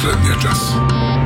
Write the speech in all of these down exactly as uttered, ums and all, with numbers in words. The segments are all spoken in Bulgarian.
последния час.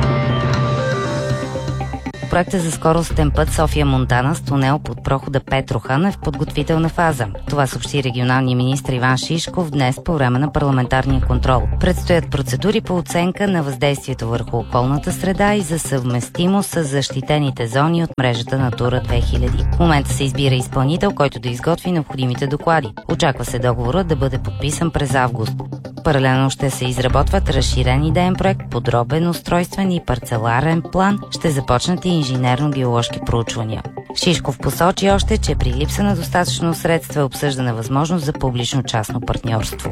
Проектът за скоростен път София-Монтана с тунел под прохода Петрохан е в подготвителна фаза. Това съобщи регионалния министър Иван Шишков днес по време на парламентарния контрол. Предстоят процедури по оценка на въздействието върху околната среда и за съвместимост с защитените зони от мрежата Натура две хиляди. В момента се избира изпълнител, който да изготви необходимите доклади. Очаква се договорът да бъде подписан през август. Паралелно ще се изработват разширен идеен проект, подробен устройствен и парцеларен план, ще започнат и инженерно-геоложки проучвания. Шишков посочи още, че при липса на достатъчно средства е обсъждана възможност за публично-частно партньорство.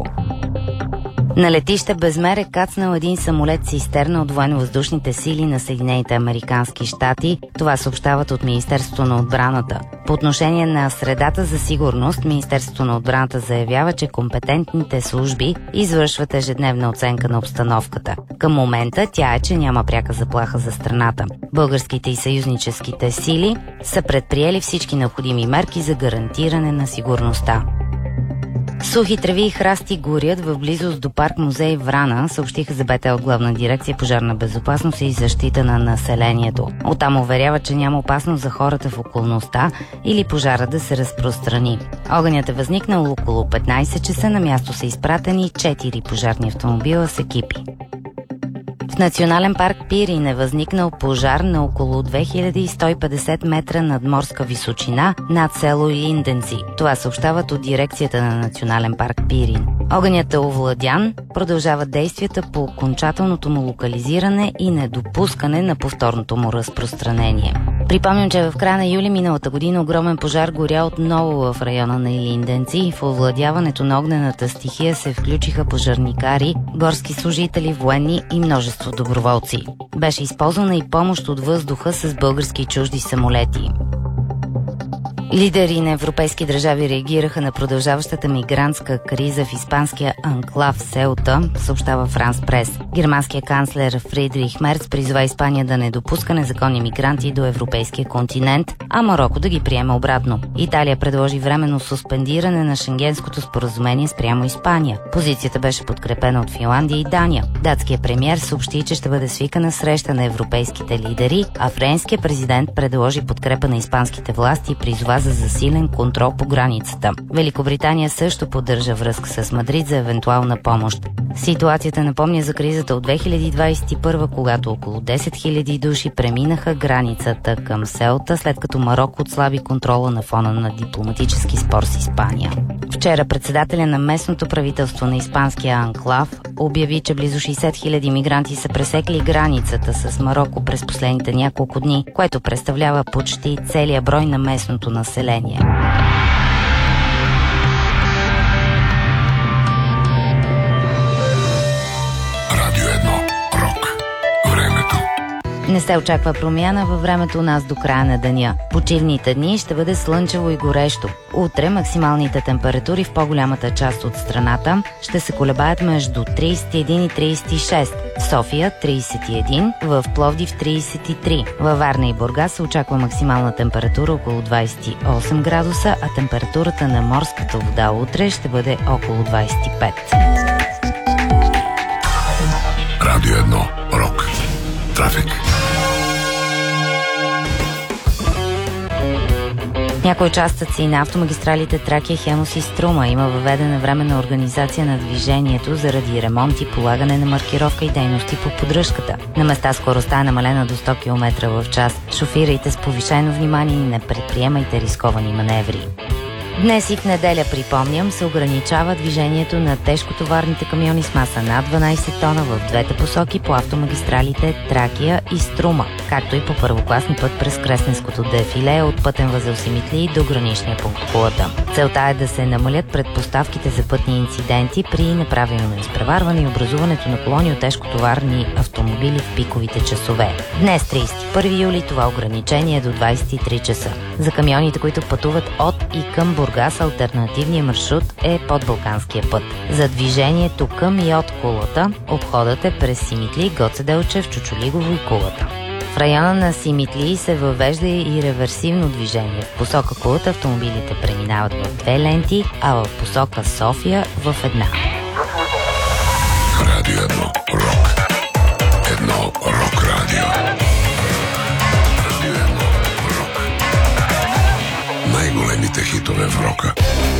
На летище Безмер е кацнал един самолет-цистерна от военно-въздушните сили на Съединените американски щати. Това съобщават от Министерството на отбраната. По отношение на средата за сигурност, Министерството на отбраната заявява, че компетентните служби извършват ежедневна оценка на обстановката. Към момента тя е, че няма пряка заплаха за страната. Българските и съюзническите сили са предприели всички необходими мерки за гарантиране на сигурността. Сухи треви и храсти горят в близост до парк музей Врана, съобщиха за БТ от Главна дирекция Пожарна безопасност и защита на населението. Оттам уверява, че няма опасност за хората в околността или пожара да се разпространи. Огънят е възникнал около петнайсет часа, на място са изпратени четири пожарни автомобила с екипи. В Национален парк Пирин е възникнал пожар на около две хиляди сто и петдесет метра над морска височина над село Илинденци. Това съобщават от дирекцията на Национален парк Пирин. Огънят е овладян, продължават действията по окончателното му локализиране и недопускане на повторното му разпространение. Припомням, че в края на юли миналата година огромен пожар горя отново в района на Илинденци. В овладяването на огнената стихия се включиха пожарникари, горски служители, военни и множество доброволци. Беше използвана и помощ от въздуха с български и чужди самолети. Лидери на европейски държави реагираха на продължаващата мигрантска криза в испанския анклав Селта, съобщава Франс Прес. Германският канцлер Фридрих Мерц призова Испания да не допуска незаконни мигранти до европейския континент, а Мароко да ги приеме обратно. Италия предложи временно суспендиране на Шенгенското споразумение спрямо Испания. Позицията беше подкрепена от Финландия и Дания. Датският премиер съобщи, че ще бъде свикана среща на европейските лидери, а френският президент предложи подкрепа на испанските власти и призова за засилен контрол по границата. Великобритания също поддържа връзка с Мадрид за евентуална помощ. Ситуацията напомня за кризата от две хиляди двайсет и първа, когато около десет хиляди души преминаха границата към Селта, след като Мароко отслаби контрола на фона на дипломатически спор с Испания. Вчера председателя на местното правителство на испанския анклав обяви, че близо шейсет хиляди мигранти са пресекли границата с Мароко през последните няколко дни, което представлява почти целия брой на местното население. Радио едно. Рок. Времето. Не се очаква промяна във времето у нас до края на деня. Почивните дни ще бъде слънчево и горещо. Утре максималните температури в по-голямата част от страната ще се колебаят между трийсет и един и трийсет и шест. В София трийсет и един, в Пловдив трийсет и три. Във Варна и Бургас се очаква максимална температура около двайсет и осем градуса, а температурата на морската вода утре ще бъде около двайсет и пет. Радио едно. Рок. Трафик. Някои участъци на автомагистралите Тракия, Хемус и Струма има въведена временна организация на движението заради ремонт и полагане на маркировка и дейности по поддръжката. На места скоростта е намалена до сто километра в час. Шофирайте с повишено внимание и не предприемайте рисковани маневри. Днес и в неделя, припомням, се ограничава движението на тежкотоварните камиони с маса над дванайсет тона в двете посоки по автомагистралите Тракия и Струма, както и по първокласни път през Кресненското дефиле от пътен възел Симитли до граничния пункт Кулата. Целта е да се намалят предпоставките за пътни инциденти при неправилно изпреварване и образуването на колони от тежкотоварни автомобили в пиковите часове. Днес, трийсет и първи юли, това ограничение е до двайсет и три часа. За камионите, които пътуват от и към Бургас, алтернативният маршрут е под Балканския път. За движението към и от Кулата, обходът е през Симитли, Гоце Делчев, Чучулигово и Кулата. В района на Симитли се въвежда и реверсивно движение. В посока Кулата автомобилите преминават в две ленти, а в посока София в една. Радио едно. Рок. големите хитове в рока.